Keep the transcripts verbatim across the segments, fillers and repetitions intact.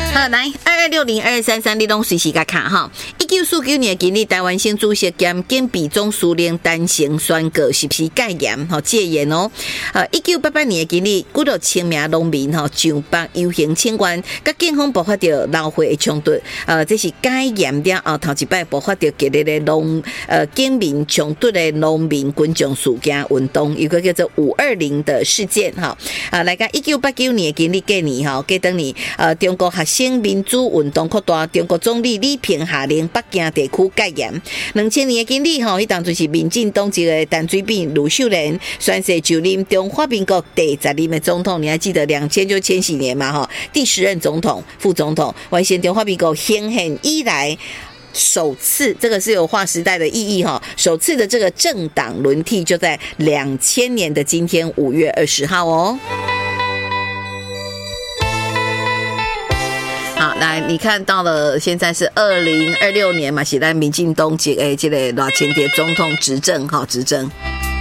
好，来二二六零二二三三，你拢随时甲卡哈。一九四九年今日台湾省主席兼建比总司令单行宣告是不是戒严吼戒严哦？呃，一九八八年今日，几多千名农民吼上北游行请愿，甲警方爆发着闹火的冲突。呃，这是戒严了后头一摆爆发着激烈的农呃警民冲突的农民群众事件运动，有个叫做五二零的事件哈。啊，来个一九八九年今日过年吼，过当年呃中国学生民主运动扩大，中国总理李平下令北京地区戒严。两千年的今日吼，迄当就是民进党籍的陈水扁、卢秀莲宣誓就任中华民国第十任的总统。你还记得两千就千禧年嘛？哈，第十任总统、副总统，完成中华民国兴宪以来首次，这个是有划时代的意义哈。首次的这个政党轮替就在两千年的今天五月二十号哦。好，来，你看到了，现在是二零二六年嘛，是在民进党籍诶，这个赖清德总统执政哈，执政。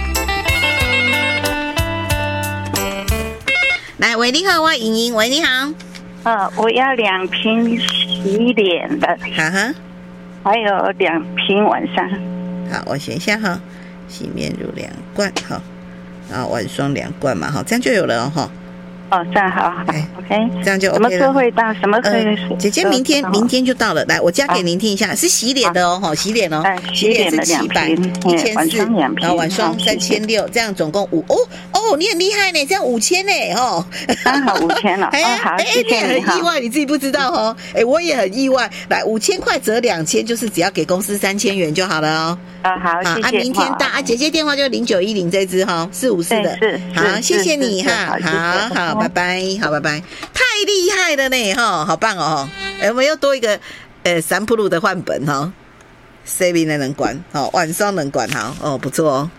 来，喂，你好，我莹莹，喂，你好。 呃，我要两瓶洗脸的， 哈哈， 还有两瓶晚霜。 好，我选一下哈，洗面乳两罐，好，然后晚霜两罐嘛，好，这样就有了哈。 哦，这样好好 ，OK， 这样就 OK 了。 什么时候会到？什么时候？ 呃、姐姐明天明天就到了。来，我加给您听一下，是洗脸的哦，哈，洗脸哦， 洗脸是七百， 一千四，然后晚霜三千六，这样总共五哦哦，你很厉害呢，这样五千呢，哦， 刚好五千了。哎呀，好，谢谢你，很意外，你自己不知道哦，哎，我也很意外。来，五千块折两千，就是只要给公司三千元就好了哦。 啊，好，谢谢。 啊，明天到啊，姐姐电话就零九一零这支哈，四五四的， 是， 好，谢谢你哈，好好，拜拜，好，拜拜，太厉害了呢，哈，好棒哦，我们又多一个呃三普鲁的换本哈 ，saving 的能管，好，晚上能管好，哦，不错哦。